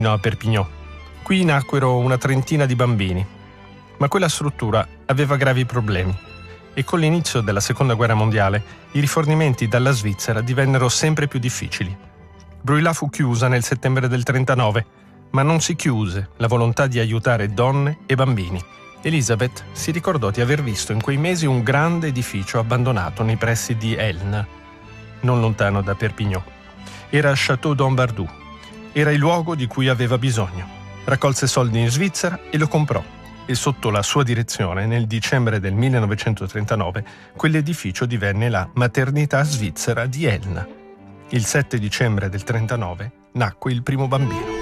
a Perpignan. Qui nacquero una trentina di bambini, ma quella struttura aveva gravi problemi e con l'inizio della Seconda Guerra Mondiale i rifornimenti dalla Svizzera divennero sempre più difficili. Bruylat fu chiusa nel settembre del 1939, ma non si chiuse la volontà di aiutare donne e bambini. Elisabeth si ricordò di aver visto in quei mesi un grande edificio abbandonato nei pressi di Elne, non lontano da Perpignan. Era Château d'Ambardou. Era il luogo di cui aveva bisogno. Raccolse soldi in Svizzera e lo comprò. E sotto la sua direzione, nel dicembre del 1939, quell'edificio divenne la Maternità Svizzera di Elne. Il 7 dicembre del 1939 nacque il primo bambino.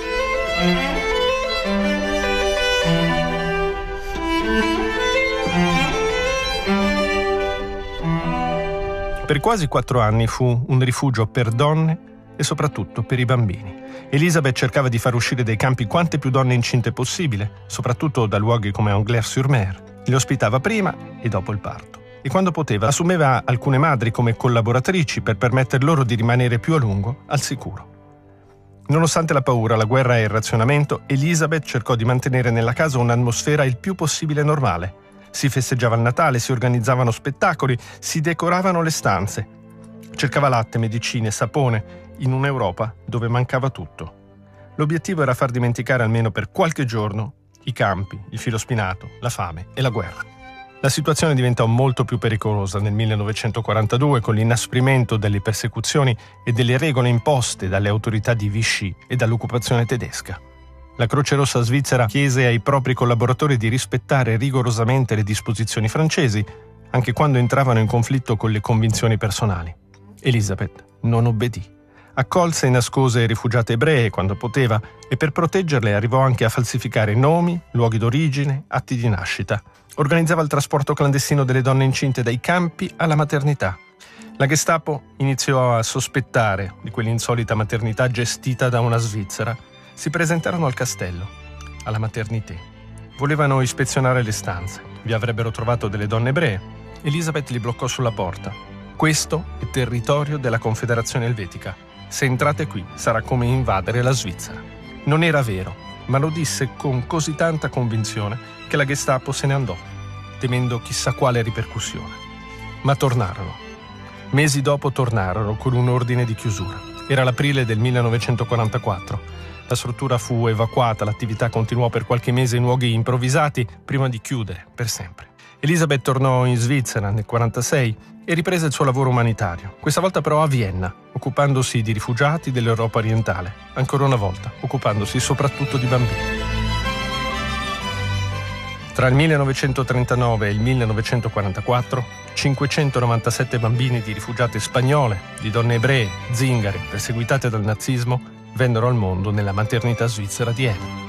Per quasi 4 anni fu un rifugio per donne e soprattutto per i bambini. Elisabeth cercava di far uscire dai campi quante più donne incinte possibile, soprattutto da luoghi come Anglers-sur-Mer. Le ospitava prima e dopo il parto. E quando poteva assumeva alcune madri come collaboratrici per permetter loro di rimanere più a lungo al sicuro. Nonostante la paura, la guerra e il razionamento, Elisabeth cercò di mantenere nella casa un'atmosfera il più possibile normale. Si festeggiava il Natale, si organizzavano spettacoli, si decoravano le stanze. Cercava latte, medicine, sapone, in un'Europa dove mancava tutto. L'obiettivo era far dimenticare almeno per qualche giorno i campi, il filo spinato, la fame e la guerra. La situazione diventò molto più pericolosa nel 1942 con l'inasprimento delle persecuzioni e delle regole imposte dalle autorità di Vichy e dall'occupazione tedesca. La Croce Rossa svizzera chiese ai propri collaboratori di rispettare rigorosamente le disposizioni francesi, anche quando entravano in conflitto con le convinzioni personali. Elisabeth non obbedì. Accolse e nascose rifugiate ebree quando poteva e per proteggerle arrivò anche a falsificare nomi, luoghi d'origine, atti di nascita. Organizzava il trasporto clandestino delle donne incinte dai campi alla maternità. La Gestapo iniziò a sospettare di quell'insolita maternità gestita da una svizzera. Si presentarono al castello, alla maternité. Volevano ispezionare le stanze. Vi avrebbero trovato delle donne ebree. Elisabeth li bloccò sulla porta. Questo è territorio della Confederazione Elvetica. Se entrate qui sarà come invadere la Svizzera. Non era vero, ma lo disse con così tanta convinzione che la Gestapo se ne andò, temendo chissà quale ripercussione. Ma tornarono. Mesi dopo tornarono con un ordine di chiusura. Era l'aprile del 1944. La struttura fu evacuata, l'attività continuò per qualche mese in luoghi improvvisati prima di chiudere per sempre. Elisabeth tornò in Svizzera nel 1946 e riprese il suo lavoro umanitario, questa volta però a Vienna, occupandosi di rifugiati dell'Europa orientale, ancora una volta occupandosi soprattutto di bambini. Tra il 1939 e il 1944, 597 bambini di rifugiate spagnole, di donne ebree, zingare, perseguitate dal nazismo, vennero al mondo nella maternità svizzera di Elne.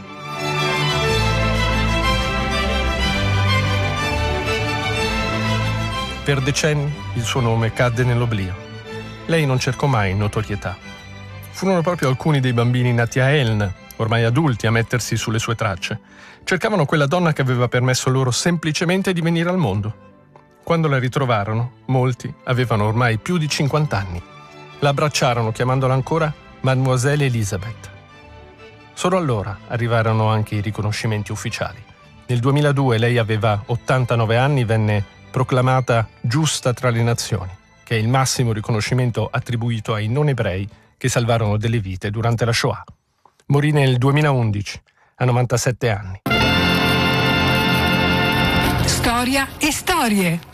Per decenni il suo nome cadde nell'oblio. Lei non cercò mai notorietà. Furono proprio alcuni dei bambini nati a Elne, ormai adulti, a mettersi sulle sue tracce. Cercavano quella donna che aveva permesso loro semplicemente di venire al mondo. Quando la ritrovarono, molti avevano ormai più di 50 anni. La abbracciarono chiamandola ancora Mademoiselle Elisabeth. Solo allora arrivarono anche i riconoscimenti ufficiali. Nel 2002 lei aveva 89 anni, venne proclamata giusta tra le nazioni, che è il massimo riconoscimento attribuito ai non ebrei che salvarono delle vite durante la Shoah. Morì nel 2011, a 97 anni. Storia e storie.